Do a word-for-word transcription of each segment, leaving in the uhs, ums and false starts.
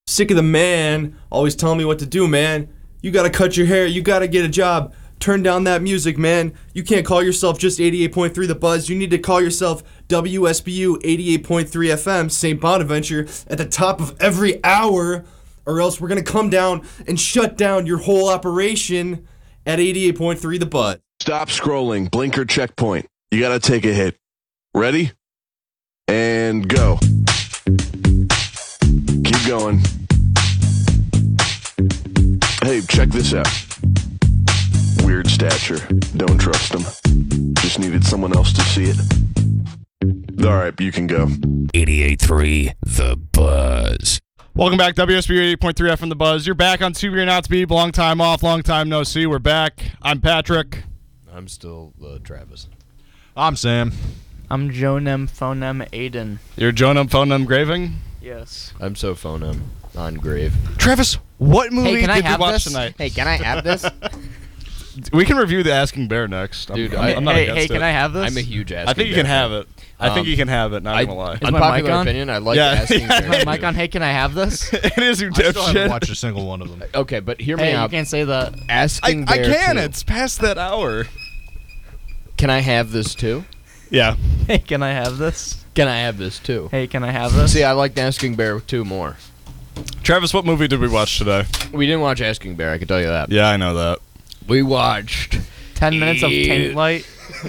Sick of the man always telling me what to do, man. You gotta cut your hair, you gotta get a job. Turn down that music, man. You can't call yourself just eighty-eight point three The Buzz. You need to call yourself W S B U eighty-eight point three F M, Saint Bonaventure, at the top of every hour, or else we're gonna come down and shut down your whole operation at eighty-eight point three The Buzz. Stop scrolling. Blinker checkpoint. You gotta take a hit. Ready? And go. Keep going. Hey, check this out. Weird stature. Don't trust him. Just needed someone else to see it. All right, you can go. eighty-eight point three The Buzz. Welcome back, W S B U eighty-eight point three F M The Buzz. You're back on To Be or Not To Be. Long time off, long time no see. We're back. I'm Patrick. I'm still uh, Travis. I'm Sam. I'm Jonem Phonem Aiden. You're Jonah Phonum Graving? Yes. I'm so phonum on grave. Travis, what movie Hey, can I did we have watch this? tonight? Hey, can I have this? We can review The Asking Bear next. I'm- Dude, I'm, I- I'm not hey, against hey, it. can I have this? I'm a huge ass. I think you can have it. I think you can have it, not I, gonna lie. Is my unpopular mic on? opinion, I like Yeah. asking. Yeah. Is my mic on? Hey, can I have this? It is, you I still haven't dipshit. watched a single one of them. Okay, but hear me Hey, you out. can't say that. I, Asking I Bear can. two. It's past that hour. Can I have this too? Yeah. Hey, can I have this? Can I have this too? Hey, can I have this? See, I liked Asking Bear two more. Travis, what movie did we watch today? We didn't watch Asking Bear, I can tell you that. Yeah, I know that. We watched Ten minutes of Yeah. taint light.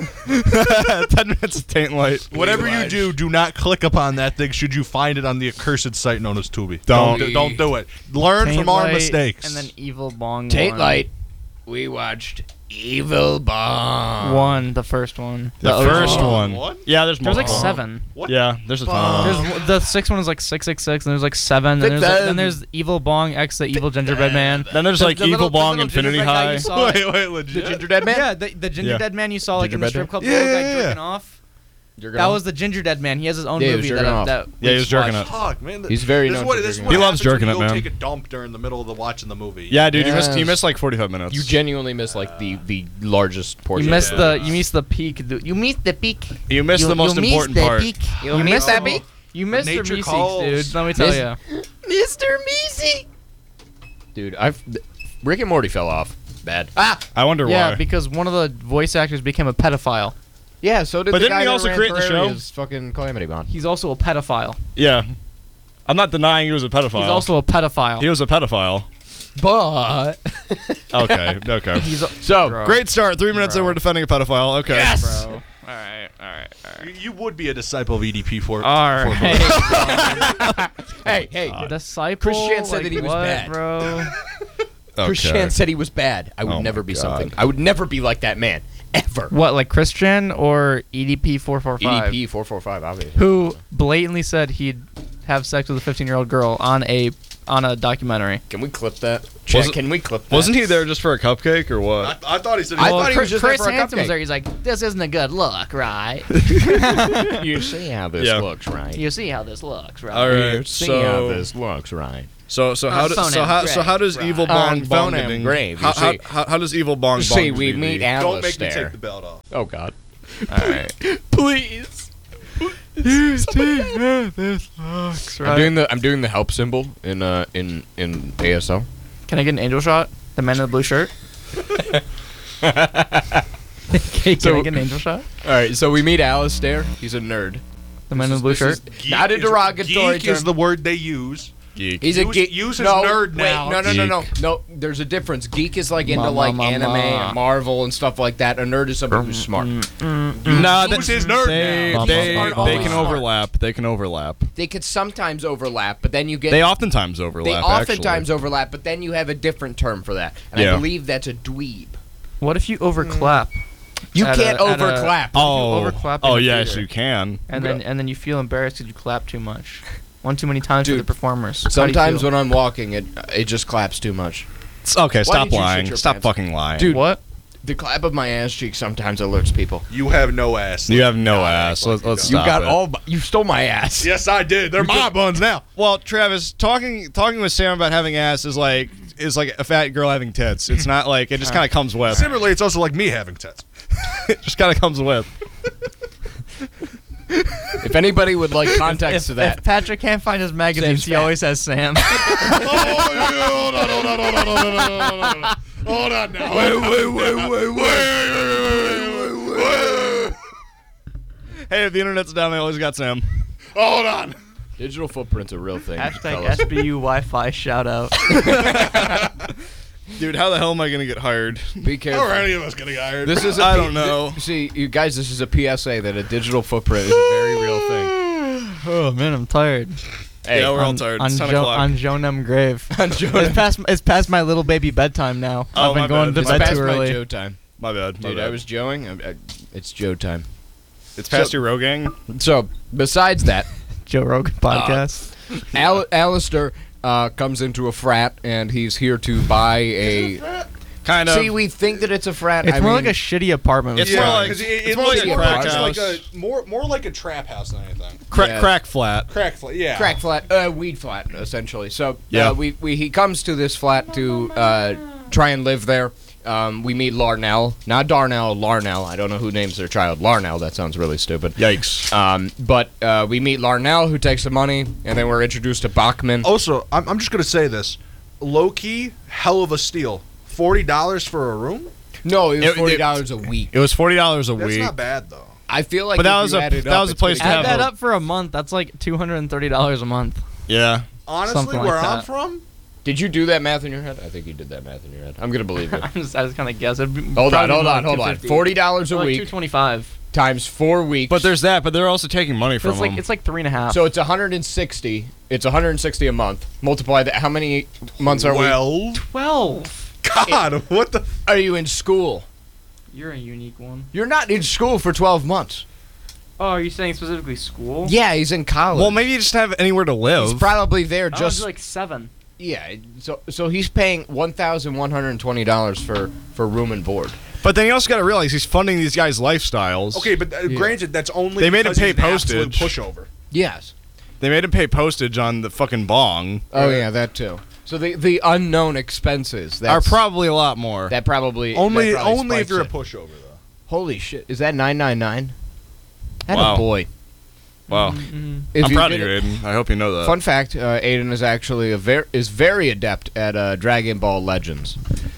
Ten minutes of taint light. Whatever you watched- do, do not click upon that thing should you find it on the accursed site known as Tubi. Don't. do, don't do it. Learn Taint from our light, mistakes. And then Evil Bong Tate one. Light. We watched Evil Bomb. One, the first one. The O G. first Oh, one. what? Yeah, there's There's like multiple. seven. What? Yeah, there's a ton. There's one- the sixth one is like six six six, and there's like seven. Then Six, there's like, seven. then there's Evil Bong X, the Evil Gingerbread Man. Then there's The- like the Evil little- the Bong little Infinity gingerbread guy High. you saw. Wait, wait, The legit. Ginger Dead Man? Yeah, the, the Ginger Yeah. Dead Man you saw like in the Gingerbread strip club. Man? the little Yeah, guy yeah, yeah. jerking off. Jerking That off? was the Ginger Dead Man. He has his own Yeah, he was movie jerking that, off. that Yeah, he was jerking Fuck, it. Fuck, man. He's very this is known what, for this is jerking what He loves happens when jerking you it, go man. take a dump during the middle of the watching the movie. Yeah, dude, you missed you Yes. missed like forty-five minutes. You genuinely missed like the, the largest portion. You missed Yeah. the you missed the peak. dude. You missed the peak. You missed the most important part. You, missed that peak. You missed the nature Meeseeks, calls. dude. Let me tell Miss- you. Mister Measy. Dude, I've Rick and Morty fell off. Bad. Ah. I wonder Yeah, why. because one of the voice actors became a pedophile. Yeah. So did But the didn't guy he that also ran create the show? Terraria's Fucking Calamity Bond. He's also a pedophile. Yeah. I'm not denying he was a pedophile. He's also a pedophile. He was a pedophile. But Okay, okay. He's a, so Bro. Great start. Three minutes and Bro. we're defending a pedophile. Okay. Yes! bro. All right, all right, all You, right. you would be a disciple of E D P for. All right. hey, hey, Disciple. Christian said like that he was what, bad. bro. Christian said he was bad. I would Oh never my be God. something. I would never be like that man. Ever. What, like Christian or E D P four four E five? D P four four five, obviously. Who blatantly said he'd have sex with a fifteen-year-old girl on a on a documentary. Can we clip that? Chat, Wasn't- can we clip that? Wasn't he there just for a cupcake or what? I, I thought he said. I He thought he was Chris, just there Chris for a Hansen was cupcake. there. He's like, this isn't a good look, right? You see how this Yeah. looks, right? You see how this looks, right? All right. You see how So, this looks, right? so, so how On does phone so and how so grave, how does right. evil On bong phone bong and grave, you how, how, see. how, how does evil bong You bong see, we meet Don't Alice make me there. take the belt off. Oh God! All right. Please. You see how this looks, I'm right? doing the I'm doing the help symbol in uh in in A S L. Can I get an angel shot? The man in the blue shirt. Okay, can So- I get an angel shot? All right, so we meet Alistair. He's a nerd. The man in the blue shirt. Not a Geek is- derogatory Geek is term. the word they use. geek? He's a Use- geek. use his no, nerd wait, now. No, no, no, no, Geek. no. There's a difference. Geek is like into Ma, like ma, ma, anime ma. and Marvel and stuff like that. A nerd is somebody who's smart. Nah, Who's his nerd they, now? They, Smart, they always can smart. overlap. They can overlap. They could sometimes overlap, but then you get They oftentimes they overlap. oftentimes actually. overlap, but then you have a different term for that, and Yeah. I believe that's a dweeb. What if you overclap? You At can't a- at a- overclap. Oh, overclap in oh the yes, theater. you can. And then and then you feel embarrassed because you clap too much. One too many times Dude, for the performers. How do you Sometimes feel? when I'm walking, it it just claps too much. It's- okay, stop did you shit lying. your Stop pants? fucking lying. Dude. What? The clap of my ass cheek sometimes alerts people. You have no ass. you have no God, ass. I Let's, fucking let's don't. stop you got it. all. bu- You stole my ass. Yes, I did. They're my buns now. Well, Travis, talking talking with Sam about having ass is like is like a fat girl having tits. It's not like it just kind of comes with. Similarly, it's also like me having tits. It just kind of comes with. If anybody would like context to If, that, if Patrick can't find his magazines, Sam's he fat. always has Sam. Oh, yeah, hold on, hold on, hold on, hold on, hold on, hold on. Hold on now. Wait, wait, wait, wait, wait, wait, wait, wait. Hey, if the internet's down, they always got Sam. Hold on. digital footprint's a real thing. Hashtag fellas. S B U Wi-Fi shout out. Dude, how the hell am I gonna get hired? Be careful. How are any of us getting hired? This is a I P- don't know. th- see, you guys, this is a P S A that a digital footprint is a very real thing. Oh man, I'm tired. Hey, Yeah, we're all on, tired. On, It's ten jo- o'clock. on Jonem grave. On Joe- It's past. It's past my little baby bedtime now. Oh, I've been my going bad. to it's bed past too my early. Joe time. My bad. My Dude, bad. I was Joeing. I, I, it's Joe time. It's past so- your Rogang. So, besides that, Joe Rogan podcast. Al- Alistair uh, comes into a frat, and he's here to buy a... Kind of. See, we think that it's a frat. it's I more mean, like a shitty apartment. with It's more fries. like- 'cause it, it's it more looks like a more crack just house. like a more more like a trap house than anything. Cra- Yeah. Crack flat. Crack flat, yeah. crack flat, uh, weed flat, essentially. So, Yeah. uh, we, we he comes to this flat to uh, try and live there. Um, we meet Larnell, not Darnell, Larnell. I don't know who names their child Larnell. That sounds really stupid. Yikes. Um, but uh, we meet Larnell, who takes the money, and then we're introduced to Bachman. Also, I'm, I'm just gonna say this: low key, hell of a steal. Forty dollars for a room? No, it was It- forty it- dollars a week. It was forty dollars a That's week. not bad though. I feel like But that if was you a- add it that up, was a it's place to gonna Add have get- that up for a month. That's like two hundred and thirty dollars a month. Yeah. Honestly, Something like where I'm that. from, Did you do that math in your head? I think you did that math in your head. I'm gonna believe it. I'm just, I was kind of guess. It'd be Hold on, probably hold more on, like hold on. two fifty. Forty dollars a Or like week two twenty-five. times four weeks. But there's that, but they're also taking money So from it's like them. it's like three and a half. so it's one hundred sixty. It's one hundred sixty a month. Multiply that. How many months are we? well, twelve. God, what the? Are you in school? You're a unique one. You're not in school for twelve months. Oh, are you saying specifically school? Yeah, he's in college. well, maybe you just have anywhere to live. he's probably there Oh, just it's like seven. yeah. So so he's paying one thousand one hundred twenty dollars for for room and board. But then you also got to realize he's funding these guys' lifestyles. Okay, but uh, granted, that's only They made him because pay he's an absolute postage. pushover. Yes. They made him pay postage on the fucking bong. Oh yeah, that too. So the the unknown expenses Are that's, probably a lot more. that probably Only, that probably only if spikes you're a it. pushover though. Holy shit! Is that nine nine nine? That Wow. a boy. wow. Mm-hmm. If I'm you proud of did you, it- Aiden. I hope you know that. Fun fact: uh, Aiden is actually a ver- is very adept at uh, Dragon Ball Legends.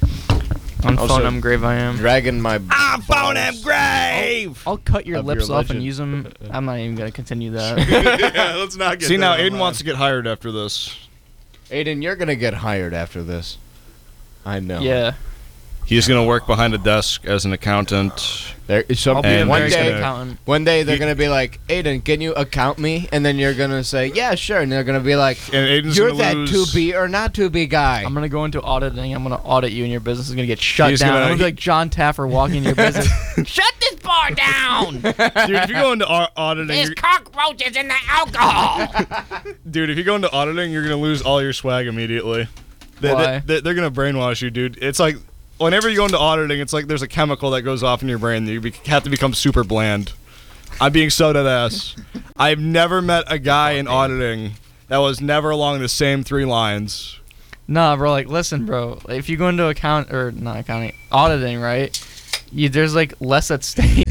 On Also- phone, I'm grave. I am. Dragon my. I'm phone him balls. grave. I'll cut your Of lips your off and legend. use them. I'm not even gonna continue that. Yeah, let's not get. See, that now on Aiden line. wants to get hired after this. Aiden, you're gonna get hired after this. I know. Yeah. He's going to work behind a desk as an accountant. There is some I'll be a And one very he's good day. gonna- accountant. One day they're He- gonna be like, Aiden, can you account me? And then you're gonna say, yeah, sure. And they're gonna be like, And Aiden's you're going to that lose. to be or not to be guy. I'm gonna go into auditing. I'm gonna audit you, and your business is gonna get shut He's down. gonna- I'm gonna be like John Taffer walking in your business. Shut this bar down. Dude, if you go into au- auditing, you're, cockroaches in the alcohol. dude, if you go into auditing, you're going to lose all your swag immediately. They, Why? They, they, are going to brainwash you, dude. It's like whenever you go into auditing, it's like there's a chemical that goes off in your brain that you be- have to become super bland. I'm being so dead ass. I've never met a guy in auditing that was never along the same three lines. Nah, bro. Like, listen, bro. If you go into account or not accounting, auditing, right? You, there's like less at stake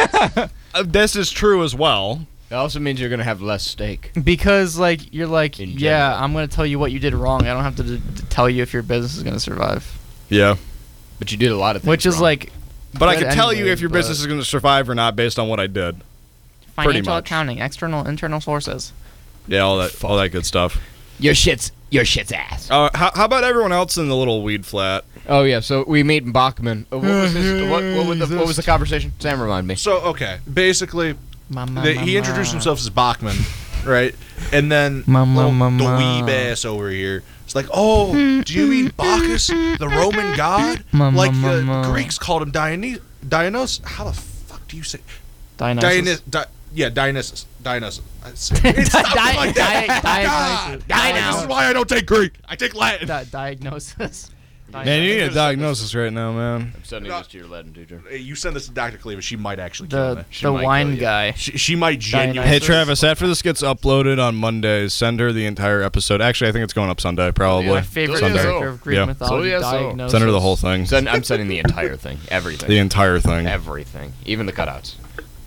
Uh, this is true as well. It also means you're gonna have less steak. because, like, you're like, In yeah, general. I'm gonna tell you what you did wrong. I don't have to d- d- tell you if your business is gonna survive. Yeah. But you did a lot of things. Which is wrong. like But I good can tell you anyway, if your but business is going to survive or not based on what I did. Pretty financial much. accounting, external, internal sources. Yeah, all that, all that good stuff. your shit's your shit's ass. Uh, how, how about everyone else in the little weed flat? Oh yeah, so we meet Bachman. Uh, what was his, what, what, was the, what was the conversation? Sam, remind me. So okay, basically, Mama, the, he introduced himself as Bachman, right? And then Mama, little- mama. the weeb ass over here. It's like, oh, do you mean Bacchus, the Roman god? Mama, Like the mama. Greeks called him Dionysus. Dionysus. How the fuck do you say? Dionysus. Dionysus. Di- yeah, Dionysus. Dionysus. It's something Di- like di- that. diagnosis. God, this is why I don't take Greek. I take Latin. Di- diagnosis. Man, you need a diagnosis right now, man. I'm sending No. this to your Latin teacher. Hey, you send this to Doctor Cleaver. She might actually kill The me. She the might wine kill you. guy. She, she might genuinely. Hey, Dionysus. Travis, after this gets uploaded on Mondays, send her the entire episode. Actually, I think it's going up Sunday, probably. My favorite Sunday. character of Greek Yeah. mythology. So, yeah, so. Diagnosis. Send her the whole thing. Send, I'm sending the entire thing, everything, The entire thing. everything, even the cutouts.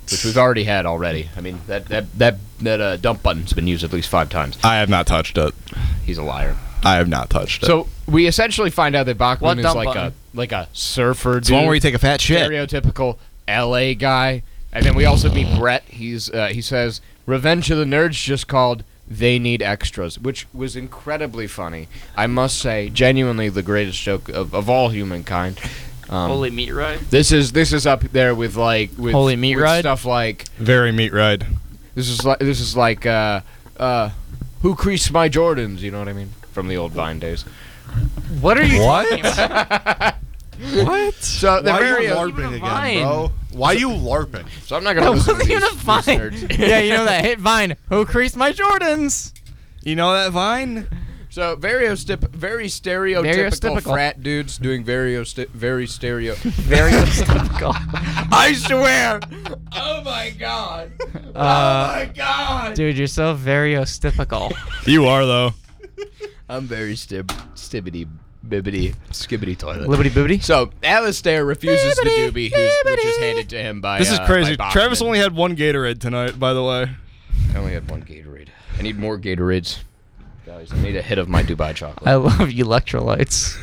which we've already had already. I mean, that that that that uh, dump button's been used at least five times. I have not touched it. He's a liar. I have not touched it. So we essentially find out that What Bachman is dump like button? a like a surfer dude. it's the one where you take a fat shit. Stereotypical L A guy. And then we also meet Brett. He's uh, he says, Revenge of the Nerds just called They Need Extras, which was incredibly funny. I must say, genuinely the greatest joke of, of all humankind. Um, Holy meat ride. This is this is up there with like with, Holy meat with ride? stuff like Very meat ride. this is like this is like uh, uh, who creased my Jordans? You know what I mean? From the old Vine days. What are you What? talking about? What? So they're Why very. you Uh, LARPing again, Vine. bro? Why you LARPing? so I'm not gonna That listen to wasn't these, even a these Vine. nerds. Yeah, you know that hit Vine. Who creased my Jordans? You know that Vine? So very step, very stereotypical Stereotypical. frat dudes doing very st- very stereo. Very typical. I swear. Oh my god. Uh, oh my god. Dude, you're so very typical. You are though. I'm very stib stibbity bibbity skibbity toilet. Liberty boobity. So Alistair refuses the doobie, who's, which is handed to him by. This is uh, crazy. by Travis Bachman. only had one Gatorade tonight, by the way. I only had one Gatorade. I need more Gatorades. Guys, I need a hit of my Dubai chocolate. I love electrolytes.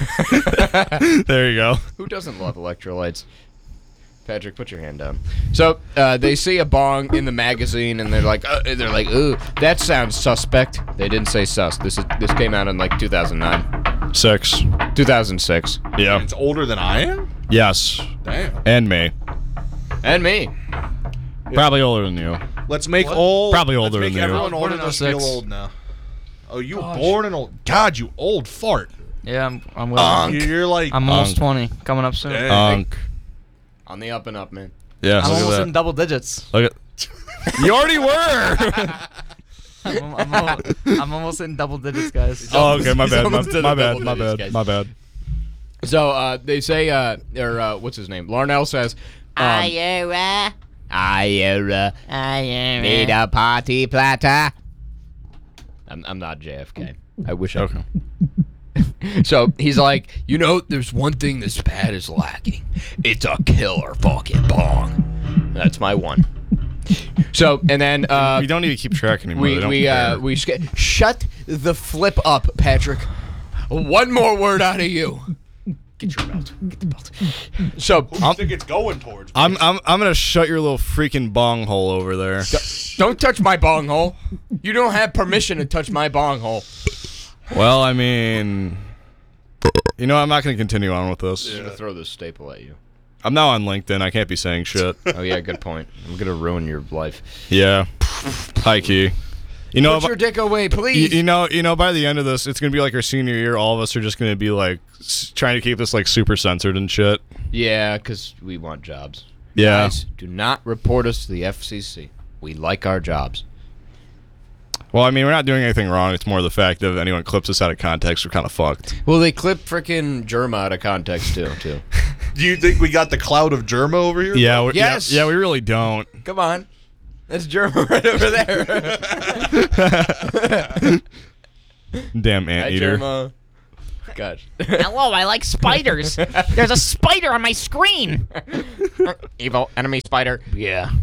There you go. Who doesn't love electrolytes? Patrick, put your hand down. So uh, they see a bong in the magazine, and they're like, uh, they're like, ooh, that sounds suspect. They didn't say sus. This is this came out in like two thousand nine, Six. two thousand six, Yeah. It's older than I am? Yes. Damn. And me. and me. Probably older than you. Let's make old. Probably older let's make than you. everyone Born older in than us feel oh six. old now. Oh, you born in old. God, you old fart. Yeah, I'm. I'm, willing. You- You're like. I'm almost Unk. twenty. Coming up soon. Dang. Unk. On the up and up, man. Yeah, I'm look almost at in that. double digits. Look at. You already were. I'm, I'm, al- I'm almost in double digits, guys. Oh, okay. My He's bad. My, almost to my the bad. double My digits, bad. guys. My bad. So uh, they say, uh, or uh, what's his name? Larnell says, um, Ira, Ira, Ira. need a party platter. I'm, I'm not J F K. I wish I Okay. So he's like, you know, there's one thing this pad is lacking. It's a killer fucking bong. That's my one. So and then uh, we don't need to keep track anymore. we They don't we uh, care. we sk- shut the flip up, Patrick. One more word out of you. Get your belt. Get the belt. So Who do you think it's going towards? I'm I'm I'm gonna shut your little freaking bong hole over there. don't touch my bong hole. You don't have permission to touch my bong hole. Well, I mean, you know, I'm not gonna continue on with this. I'm gonna throw this staple at you. I'm now on LinkedIn. I can't be saying shit. Oh yeah, good point. I'm gonna ruin your life. Yeah, high key. You know, Put your dick away, you, please. you know, you know. By the end of this, it's gonna be like our senior year. All of us are just gonna be like s- trying to keep this like super censored and shit. Yeah, because we want jobs. Yeah. Guys, do not report us to the F C C. We like our jobs. Well, I mean, we're not doing anything wrong. It's more the fact that if anyone clips us out of context, we're kind of fucked. Well, they clip frickin' Germa out of context too. Too. Do you think we got the cloud of Germa over here? Yeah. we Yes. Yeah, yeah, we really don't. Come on, that's Germa right over there. Damn Hi, anteater. Germa. Gosh. Hello, I like spiders. There's a spider on my screen. Evil enemy spider. Yeah.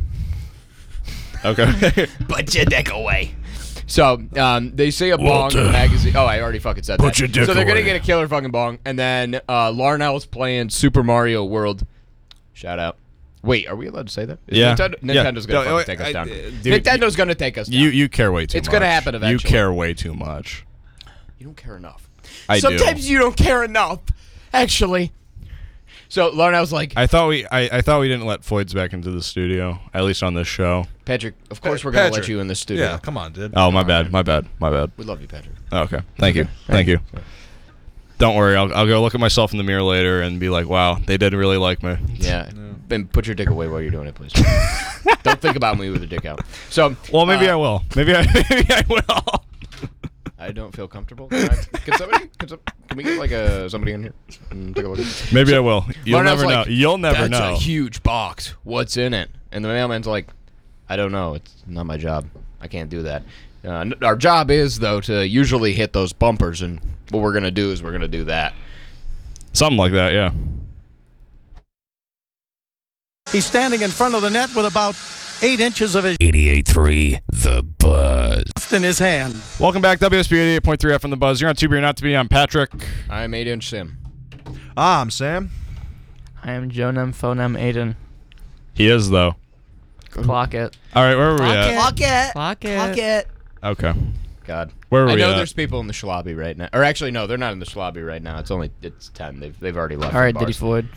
Okay. Put your dick away. So, um, they say a bong in the magazine. Oh, I already fucking said Put that. your dick so they're gonna away. get a killer fucking bong, and then uh, Larnell's playing Super Mario World. Shout out. Wait, are we allowed to say that? Is Yeah. Nintendo, Yeah. Nintendo's gonna No, fucking take us I- down. uh, dude, Nintendo's gonna take us down. You you care way too It's much. gonna happen You eventually. care way too much. You don't care enough. I do. Sometimes you don't care enough, actually. So Larnell's like, I thought we I, I thought we didn't let Foids back into the studio, at least on this show. Patrick, of course we're gonna let Patrick. you in the studio. Yeah, come on, dude. Oh, my bad, my bad, my bad. We love you, Patrick. Oh, okay, thank you, thank you. Don't worry, I'll, I'll go look at myself in the mirror later and be like, wow, they did really like me. Yeah. And put your dick away while you're doing it, please. Don't think about me with a dick out. So, Well, maybe uh, I will. Maybe I maybe I will. I don't feel comfortable. Can, I, can somebody? Can, some, can we get like a somebody in here and take a look? Maybe I will. You'll Larnell's never like, know. You'll never That's know. a huge box. What's in it? And the mailman's like, I don't know. It's not my job. I can't do that. Uh, n- our job is though to usually hit those bumpers, and what we're gonna do is we're gonna do that. Something like that, yeah. He's standing in front of the net with about eight inches of his eighty-eight point three The Buzz. in his hand. Welcome back, W S B eighty-eight point three F on the Buzz. You're on To Be or Not To Be. I'm Patrick. I'm eight inch Sim. Ah, I'm Sam. I am Jonem Phonem Aiden. He is, though. Clock it. All right, where were we at? Clock it. Clock it. Clock it. Okay. God. Where were I we know at? there's people in the Schlobby right now. Or actually, no, they're not in the Schlobby right now. It's only it's ten. They've they've already left. All right, the Diddy bars. Floyd.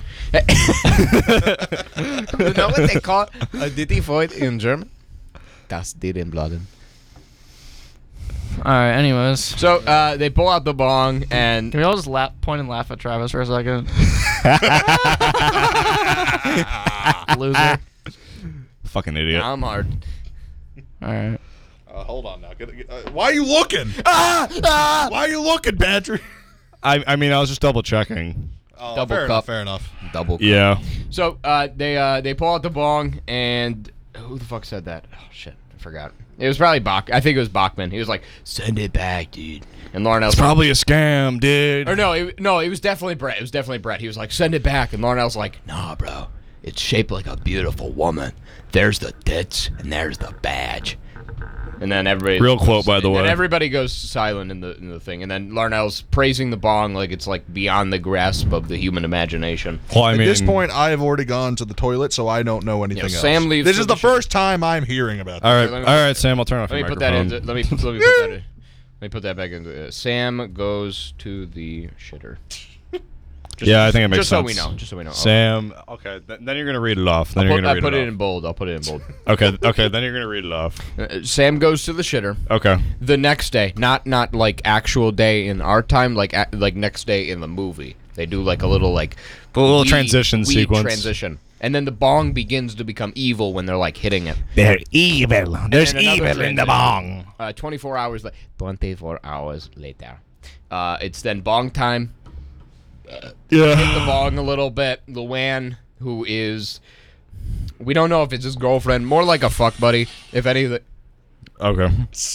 You know what they call a Diddy Floyd in German? Das Diddenbladen. All right, anyways. So uh, they pull out the bong and Can we all just laugh, point and laugh at Travis for a second? Loser. Fucking idiot. I'm hard. All right. Uh, hold on now. Get, get, uh, why are you looking? Ah, ah, why are you looking, Patrick? I I mean, I was just double checking. Oh, Double fair cup. enough. Fair enough. Double. cup. Yeah. So uh, they uh, they pull out the bong and who the fuck said that? Oh shit, I forgot. It was probably Bach. I think it was Bachman. He was like, "Send it back, dude." And Lauren L's It's probably a scam, dude. Or no, it, no, it was definitely Brett. It was definitely Brett. He was like, "Send it back," and Lauren L's like, "Nah, bro. It's shaped like a beautiful woman. There's the tits and there's the badge." And then everybody Real quote, by the and way. then everybody goes silent in the in the thing, and then Larnell's praising the bong like it's like beyond the grasp of the human imagination. Well, I At mean, this point, I have already gone to the toilet, so I don't know anything Yeah, else. Sam leaves This for is the the shit. first time I'm hearing about all this. right, let me- all right, Sam. I'll turn off Let your me put that microphone. in. Let me let me put that in. Let me put that back into uh, Sam goes to the shitter. Just, Yeah, I think it makes just sense. so we know. Just so we know. Sam. Okay, th- then you're gonna read it off. Then I'll you're put, gonna I read put it, it off. in bold. I'll put it in bold. Okay, okay. Then you're gonna read it off. Uh, Sam goes to the shitter. Okay. The next day, not not like actual day in our time, like a, like next day in the movie. They do like a little like A little weed- transition weed sequence. transition, and then the bong begins to become evil when they're like hitting it. They're evil. There's then another evil in the transition. bong. Uh, twenty-four hours later. twenty-four hours later. Uh, it's then bong time. Hit the bong a little bit. Luann, who is, we don't know if it's his girlfriend, more like a fuck buddy, if any of the. Okay.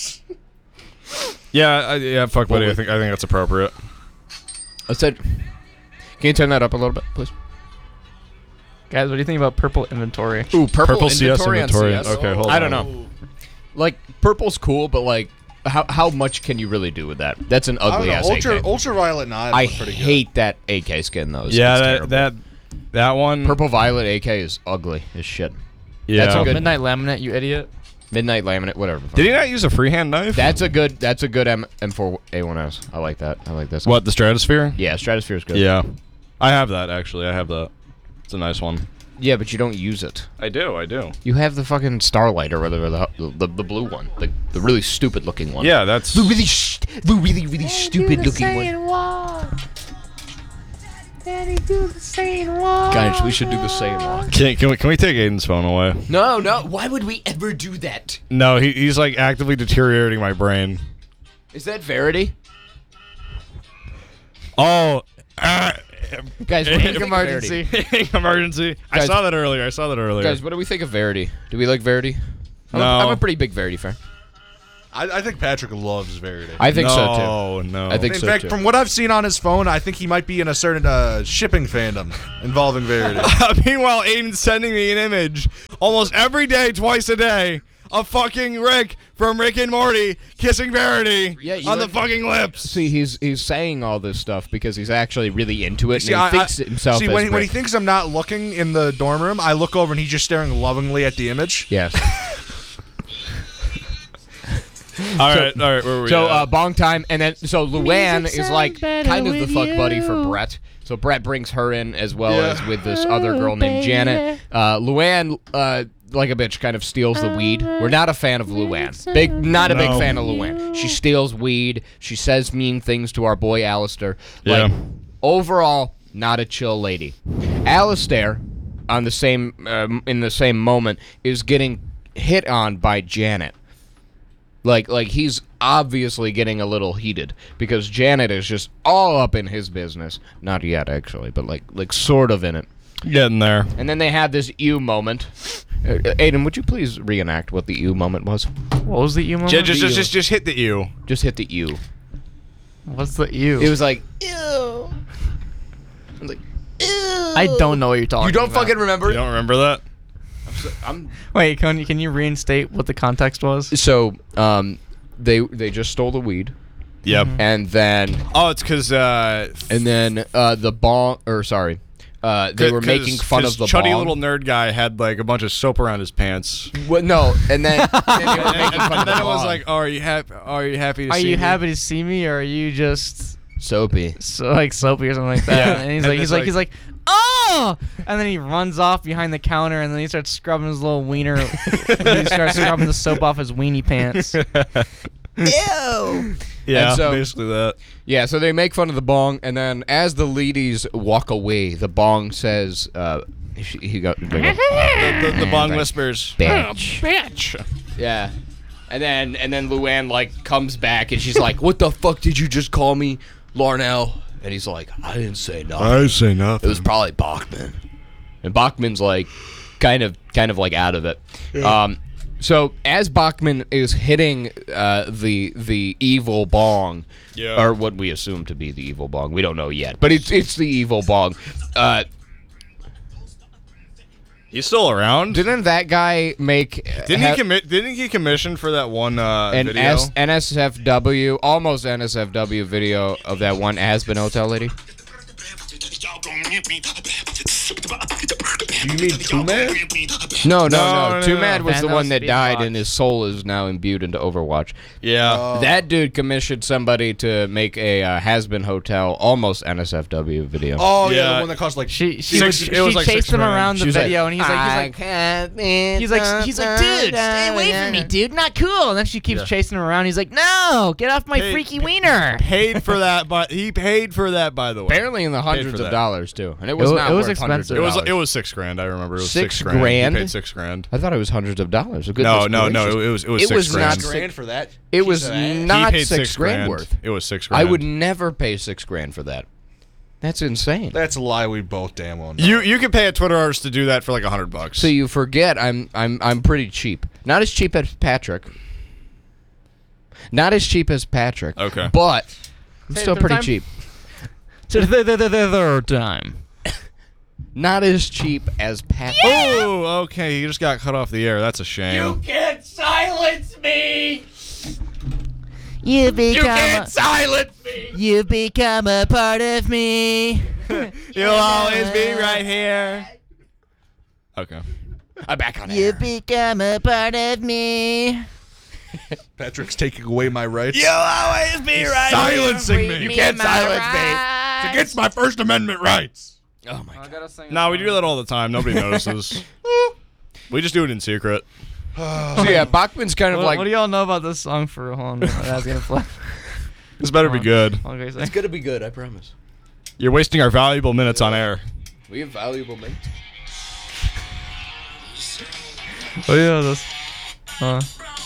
Yeah, I, yeah. Fuck, buddy. I think I think that's appropriate. I said, can you turn that up a little bit, please? Guys, what do you think about purple inventory? Ooh, purple, Purple C S inventory, on inventory. C S. Okay, hold I don't on. know. Like purple's cool, but like, how how much can you really do with that? That's an I don't ugly know. ass Ultra, A K. ultraviolet knife. I look pretty good. hate that A K skin though. It's- Yeah, it's that terrible. that that one. Purple violet A K is ugly as shit. Yeah. That's a good Midnight Laminate, you idiot. midnight laminate, whatever. Did he not use a freehand knife? That's a good. That's a good M M4 A one S. I like that. I like this. What, the Stratosphere? Yeah, Stratosphere is good. Yeah. I have that actually. I have that. It's a nice one. Yeah, but you don't use it. I do. I do. You have the fucking Starlight or whatever the the, the blue one, the the really stupid looking one. Yeah, that's. The really sh- the really really stupid looking one. Guys, we should do the same walk. Can, can we can we take Aiden's phone away? No, no. Why would we ever do that? No, he, he's like actively deteriorating my brain. Is that Verity? Oh, uh, Guys, what do we think of emergency. Verity? emergency. I Guys- saw that earlier. I saw that earlier. Guys, what do we think of Verity? Do we like Verity? I'm, No. a, I'm a pretty big Verity fan. I, I think Patrick loves Verity. I think no, so too. No, no. I think In so fact, too. from what I've seen on his phone, I think he might be in a certain uh, shipping fandom involving Verity. Meanwhile, Aiden's sending me an image almost every day, twice a day, of fucking Rick from Rick and Morty kissing Verity Yeah, you on the like- fucking lips. See, he's he's saying all this stuff because he's actually really into it, See, and I- he I- thinks himself see as when, he, when he Rick. thinks I'm not looking in the dorm room, I look over and he's just staring lovingly at the image. Yes. All right, all right. Where were we So at? uh, bong time, and then so Luann is like kind of the fuck buddy for Brett. So Brett brings her in as well Yeah. as with this other girl named Janet. Uh, Luann, uh, like a bitch, kind of steals the weed. We're not a fan of Luann. Big, not a big No. fan of Luann. She steals weed. She says mean things to our boy Alistair. Like, Yeah. overall, not a chill lady. Alistair, on the same um, in the same moment, is getting hit on by Janet. Like, like he's obviously getting a little heated because Janet is just all up in his business. Not yet, actually, but like, like sort of in it. Getting there. And then they have this ew moment. Uh, Aiden, would you please reenact what the ew moment was? What was the E moment? Just, just, just, just, just hit the U. Just hit the ew. What's the ew? It was like ew. Like, ew. I don't know what you're talking You don't about. fucking remember You it? don't remember that? I'm Wait, can you, can you reinstate what the context was? so um they they just stole the weed. Yep. And then Oh, it's because uh, and then uh the bong or sorry. Uh, they were making fun of the chuddy bong. little nerd guy had like a bunch of soap around his pants. Well, no, and then, and then they were and, making fun of and the then it was bong. like, oh, are you happy? Are you happy to Are see you me? happy to see me, or are you just soapy, so, like soapy or something like that? Yeah. And he's And like, he's it's like, like- he's like, oh! And then he runs off behind the counter, and then he starts scrubbing his little wiener. And he starts scrubbing the soap off his weenie pants. Ew. Yeah, And so- basically that. Yeah, so they make fun of the bong, and then as the ladies walk away, the bong says, uh, he, he got they go, The, the, the bong like, whispers. bitch. Oh, bitch. Yeah. And then and then Luann like comes back and she's like, "What the fuck did you just call me, Larnell?" And he's like, "I didn't say nothing. say It nothing. was probably Bachman." And Bachman's like kind of kind of like out of it. Um so as Bachman is hitting uh, the the evil bong, Yeah. or what we assume to be the evil bong, we don't know yet, but it's it's the evil bong. Uh, He's still around. didn't that guy make? Didn't ha- he commit? Didn't he commission for that one uh, an video? S- N S F W, almost N S F W video of that one Aspen Hotel lady? Do you mean Two Man? No, no, No, no. no, Too no, Mad no. was the Thanos one that being died, locked. and his soul is now imbued into Overwatch. yeah. That dude commissioned somebody to make a uh, Has-Been Hotel, almost N S F W video. Oh yeah, Yeah. the one that cost like She she, Six- was, it was she like chased six him grand. around the She was like, video, and he's like, he's like, can't he's like, he's like, dude, stay away from me, dude, not cool. And then she keeps Yeah. chasing him around. He's like, no, get off my Hey, freaky wiener. Paid for that, but he paid for that. By the way, Apparently in the hundreds for of that. dollars too, and it was It wa- not it was worth hundreds of expensive. it was dollars. it was six grand. I remember it was Six six, grand. grand? He paid six grand. I thought it was hundreds of dollars. No, Goodness no, no. gracious. It was it was It six was grand. not grand for that. It Piece was of ass. not he paid six, six grand, grand worth. It was six I grand. would never pay six grand for that. That's insane. That's a lie. We both damn well know. You you could pay a Twitter artist to do that for like a hundred bucks. So you forget I'm I'm I'm pretty cheap. Not as cheap as Patrick. Not as cheap as Patrick. Okay. But I'm Say it still third pretty time? cheap. To the the the third time. Not as cheap as Patrick. Oh, okay. You just got cut off the air. That's a shame. can't silence me. You become a, silence me. you become a part of me. You'll always be right here. Okay. I'm back on You air. become a part of me. Patrick's taking away my rights. You'll always be right Silencing me. You can't silence me. It's against my First Amendment rights. Oh my god. No, we do that all the time. Nobody notices. We just do it in secret. So yeah, Bachman's kind of What, like what do y'all know about this song for hold on? That's gonna play. This better be good. Okay, so. it's gonna be good, I promise. You're wasting our valuable minutes on air. We have valuable mates. Oh yeah, this. Uh.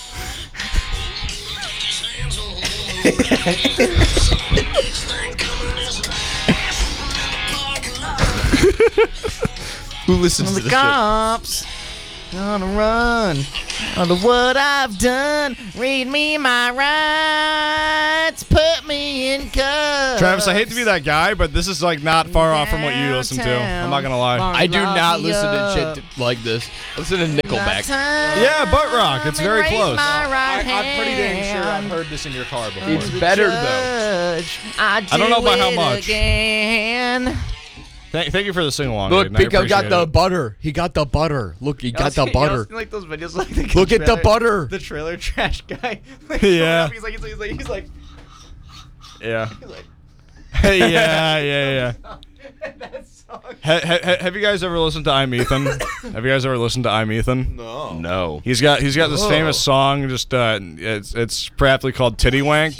Who listens to The cops gonna run under what I've done. Read me my rights, put me in cuffs. Travis, I hate to be that guy, but this is like not far off from what you listen to. I'm not gonna lie. I do Lock not me listen up. to shit t- like this. Listen to Nickelback. Yeah, butt rock. It's very close. I, I'm pretty dang sure I've heard this in your car before. It's better though. I, I don't know about how it much. Again. Thank, thank you for the sing along. Look, Aiden. I Pico got appreciate the it. butter. He got the butter. Look, he got the butter. Like those videos, like the Look at the trailer- butter. The trailer trash guy. Like, Yeah. He's like, he's like, he's like, he's like, Yeah. he's like Hey, yeah, yeah, yeah. that song. Ha, ha, ha- have you guys ever listened to I'm Ethan? Have you guys ever listened to I'm Ethan? No. No. He's got he's got this Oh. famous song. Just uh, it's it's aptly called Titty Wank.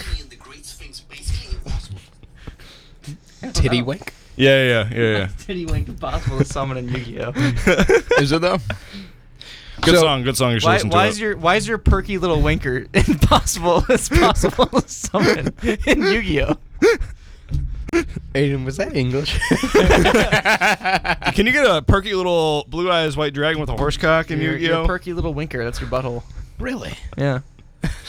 Titty wink. Yeah, yeah, yeah, yeah. Titty Wink impossible to summon in Yu-Gi-Oh. Is it though? Good So- song, good song. You should Why, listen to why it. is your why is your perky little winker impossible? It's possible to summon in Yu-Gi-Oh. Aiden, was that English? Can you get a perky little blue eyes white dragon with a horse cock in Your, your Yu-Gi-Oh? perky little winker. That's your butthole. Really? Yeah.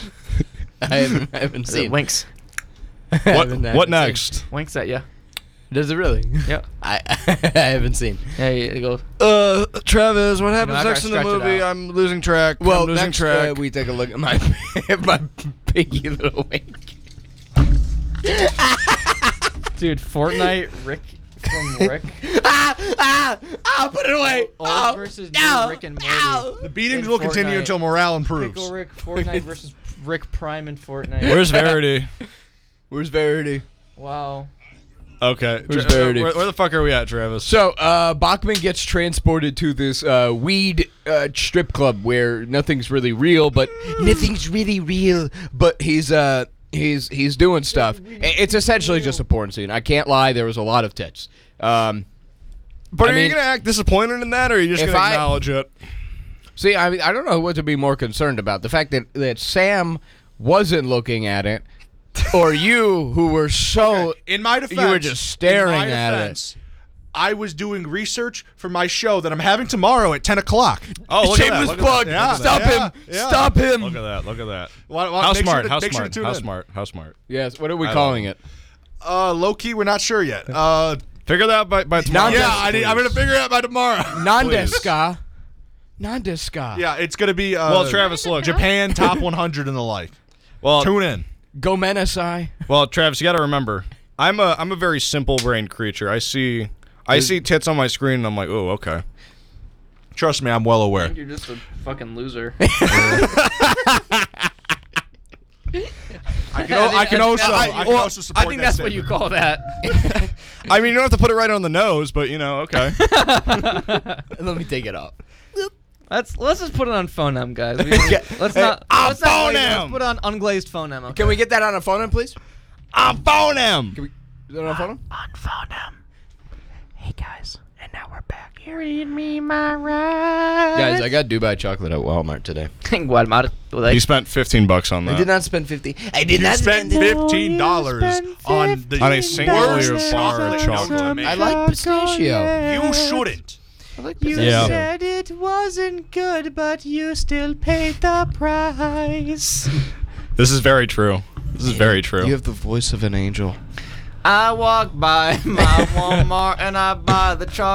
I haven't, I haven't It seen. winks. What haven't- I what haven't seen. next? Winks at you. Does it really? Yeah. I I haven't seen. Yeah, it goes. Uh, Travis, what happens after next I in the stretch it movie? out. I'm losing track. Well, I'm losing next track. uh, we take a look at my my piggy little wink. Dude, Fortnite Rick from Rick. ah ah ah! Put it away. Old Ow, versus new ow, Rick and ow. Morty. The beatings In will continue Fortnite. until morale improves. Pickle Rick, Fortnite versus Rick Prime in Fortnite. Where's Verity? Where's Verity? Wow. Okay. Where's Tra- Verity? Where, where the fuck are we at, Travis? So, uh, Bachman gets transported to this uh, weed uh, strip club where nothing's really real, but nothing's really real. But he's uh, he's he's doing stuff. I- It's essentially just a porn scene. I can't lie. There was a lot of tits. Um, but I are mean- you gonna act disappointed in that, or are you just If gonna I- acknowledge it? see, I mean, I don't know what to be more concerned about: the fact that that Sam wasn't looking at it, or you who were so In my defense, you were just staring in my at defense, I was doing research for my show that I'm having tomorrow at ten o'clock. Oh, look at that. Shameless Look at plug. that. Yeah, Stop yeah, him. yeah. Stop him. Look at that. Look at that. Why- why- How make sure smart? to- How make sure to smart? tune How in. smart? How smart? Yes. What are we I calling love it? Uh, low key, we're not sure yet. Uh, Figure that out by, by tomorrow. Non- yeah, I need, I'm gonna figure it out by tomorrow. Nandeska. Nandeska. Yeah, it's gonna be. Uh, Well, Travis, look. Japan top one hundred and the like. Well, Tune in. Gomenasai. well, Travis, you got to remember, I'm a I'm a very simple-brained creature. I see I see tits on my screen, and I'm like, oh, okay. Trust me, I'm well aware. You're just a fucking loser. I can, o- I can also, I, can well, also support I think that that's what you statement. call that. I mean, you don't have to put it right on the nose, but you know, okay. Let me take it off. Let's let's just put it on phoneme, guys. We, let's not. I'm let's not glaze it. phoneme. Let's put it on unglazed phoneme. Okay? Can we get that on a phone, please? I'm phone him. Can we? Is that on a phone? On phoneme. Hey guys, and now we're back. Read me my rights. Guys, I got Dubai chocolate at Walmart today. Walmart. You spent fifteen bucks on that. I did not spend fifty. I did You not spent spend fifteen dollars on the On a single worst bar of chocolate chocolate. known to man. I like pistachio. You shouldn't. I like You Yeah. said it wasn't good, but you still paid the price. This is very true. This is very true. You have the voice of an angel. I walk by my Walmart and I buy the chocolate.